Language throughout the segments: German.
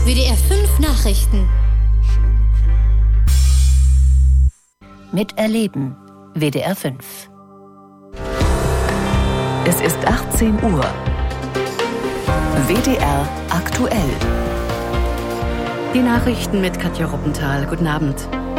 WDR 5 Nachrichten. Miterleben. WDR 5. Es ist 18 Uhr. WDR aktuell. Die Nachrichten mit Katja Ruppenthal. Guten Abend.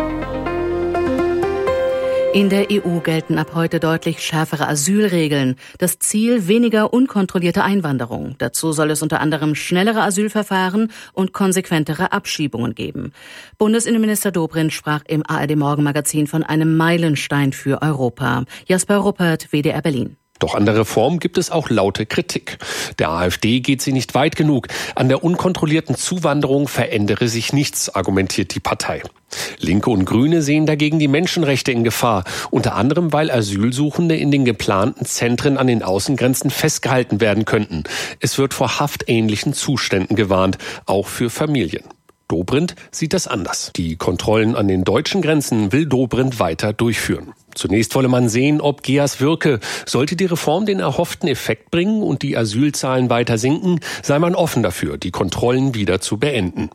In der EU gelten ab heute deutlich schärfere Asylregeln. Das Ziel: weniger unkontrollierte Einwanderung. Dazu soll es unter anderem schnellere Asylverfahren und konsequentere Abschiebungen geben. Bundesinnenminister Dobrindt sprach im ARD-Morgenmagazin von einem Meilenstein für Europa. Jasper Ruppert, WDR Berlin. Doch an der Reform gibt es auch laute Kritik. Der AfD geht sie nicht weit genug. An der unkontrollierten Zuwanderung verändere sich nichts, argumentiert die Partei. Linke und Grüne sehen dagegen die Menschenrechte in Gefahr. Unter anderem, weil Asylsuchende in den geplanten Zentren an den Außengrenzen festgehalten werden könnten. Es wird vor haftähnlichen Zuständen gewarnt, auch für Familien. Dobrindt sieht das anders. Die Kontrollen an den deutschen Grenzen will Dobrindt weiter durchführen. Zunächst wolle man sehen, ob GEAS wirke. Sollte die Reform den erhofften Effekt bringen und die Asylzahlen weiter sinken, sei man offen dafür, die Kontrollen wieder zu beenden.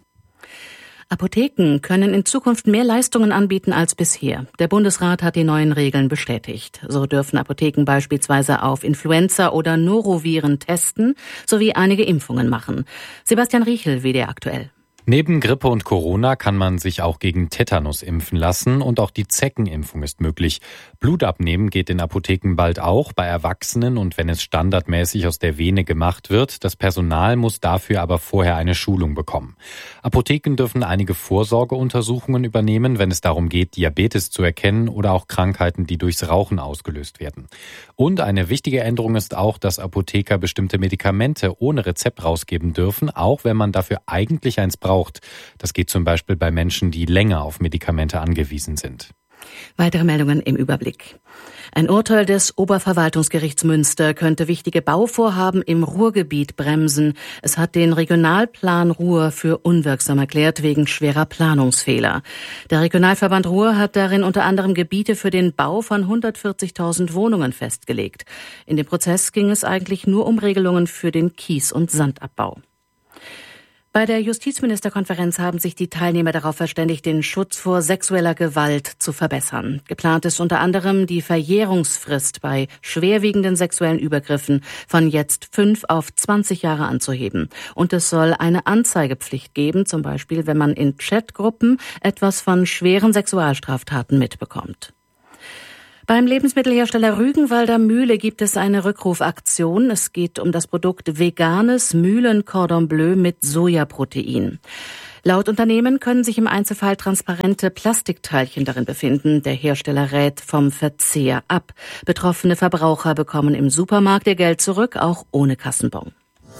Apotheken können in Zukunft mehr Leistungen anbieten als bisher. Der Bundesrat hat die neuen Regeln bestätigt. So dürfen Apotheken beispielsweise auf Influenza oder Noroviren testen sowie einige Impfungen machen. Sebastian Riechel, WDR aktuell. Neben Grippe und Corona kann man sich auch gegen Tetanus impfen lassen und auch die Zeckenimpfung ist möglich. Blut abnehmen geht in Apotheken bald auch bei Erwachsenen und wenn es standardmäßig aus der Vene gemacht wird. Das Personal muss dafür aber vorher eine Schulung bekommen. Apotheken dürfen einige Vorsorgeuntersuchungen übernehmen, wenn es darum geht, Diabetes zu erkennen oder auch Krankheiten, die durchs Rauchen ausgelöst werden. Und eine wichtige Änderung ist auch, dass Apotheker bestimmte Medikamente ohne Rezept rausgeben dürfen, auch wenn man dafür eigentlich eins braucht. Das geht zum Beispiel bei Menschen, die länger auf Medikamente angewiesen sind. Weitere Meldungen im Überblick. Ein Urteil des Oberverwaltungsgerichts Münster könnte wichtige Bauvorhaben im Ruhrgebiet bremsen. Es hat den Regionalplan Ruhr für unwirksam erklärt wegen schwerer Planungsfehler. Der Regionalverband Ruhr hat darin unter anderem Gebiete für den Bau von 140.000 Wohnungen festgelegt. In dem Prozess ging es eigentlich nur um Regelungen für den Kies- und Sandabbau. Bei der Justizministerkonferenz haben sich die Teilnehmer darauf verständigt, den Schutz vor sexueller Gewalt zu verbessern. Geplant ist unter anderem, die Verjährungsfrist bei schwerwiegenden sexuellen Übergriffen von jetzt 5 auf 20 Jahre anzuheben. Und es soll eine Anzeigepflicht geben, zum Beispiel, wenn man in Chatgruppen etwas von schweren Sexualstraftaten mitbekommt. Beim Lebensmittelhersteller Rügenwalder Mühle gibt es eine Rückrufaktion. Es geht um das Produkt veganes Mühlen-Cordon Bleu mit Sojaprotein. Laut Unternehmen können sich im Einzelfall transparente Plastikteilchen darin befinden. Der Hersteller rät vom Verzehr ab. Betroffene Verbraucher bekommen im Supermarkt ihr Geld zurück, auch ohne Kassenbon.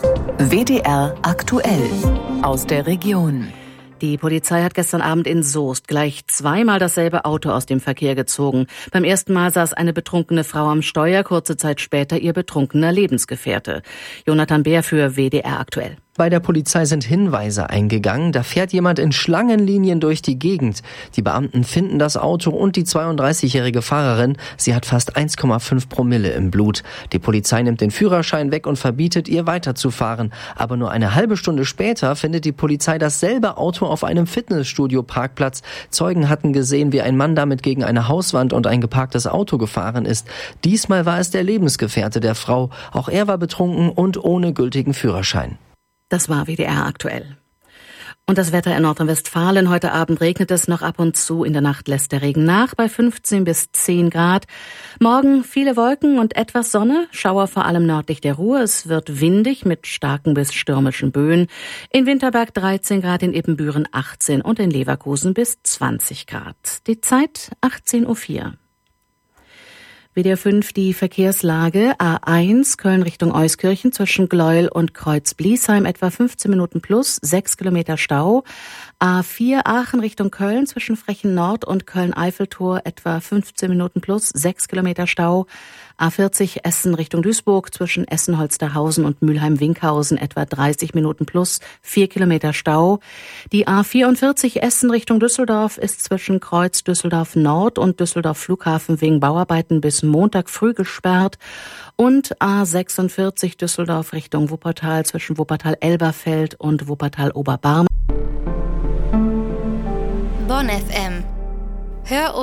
WDR aktuell aus der Region. Die Polizei hat gestern Abend in Soest gleich zweimal dasselbe Auto aus dem Verkehr gezogen. Beim ersten Mal saß eine betrunkene Frau am Steuer, kurze Zeit später ihr betrunkener Lebensgefährte. Jonathan Bär für WDR aktuell. Bei der Polizei sind Hinweise eingegangen. Da fährt jemand in Schlangenlinien durch die Gegend. Die Beamten finden das Auto und die 32-jährige Fahrerin. Sie hat fast 1,5 Promille im Blut. Die Polizei nimmt den Führerschein weg und verbietet ihr weiterzufahren. Aber nur eine halbe Stunde später findet die Polizei dasselbe Auto auf einem Fitnessstudio-Parkplatz. Zeugen hatten gesehen, wie ein Mann damit gegen eine Hauswand und ein geparktes Auto gefahren ist. Diesmal war es der Lebensgefährte der Frau. Auch er war betrunken und ohne gültigen Führerschein. Das war WDR aktuell. Und das Wetter in Nordrhein-Westfalen. Heute Abend regnet es noch ab und zu. In der Nacht lässt der Regen nach bei 15 bis 10 Grad. Morgen viele Wolken und etwas Sonne. Schauer vor allem nördlich der Ruhr. Es wird windig mit starken bis stürmischen Böen. In Winterberg 13 Grad, in Ibbenbüren 18 und in Leverkusen bis 20 Grad. Die Zeit 18:04 Uhr. WDR 5 die Verkehrslage. A1 Köln Richtung Euskirchen zwischen Gleuel und Kreuz-Bliesheim etwa 15 Minuten plus, 6 Kilometer Stau. A4 Aachen Richtung Köln zwischen Frechen Nord und Köln-Eiffeltor etwa 15 Minuten plus, 6 Kilometer Stau. A40 Essen Richtung Duisburg zwischen Essen-Holsterhausen und Mülheim-Winkhausen etwa 30 Minuten plus 4 Kilometer Stau. Die A44 Essen Richtung Düsseldorf ist zwischen Kreuz Düsseldorf Nord und Düsseldorf Flughafen wegen Bauarbeiten bis Montag früh gesperrt. Und A46 Düsseldorf Richtung Wuppertal zwischen Wuppertal-Elberfeld und Wuppertal-Oberbarm. Bonn FM. Hör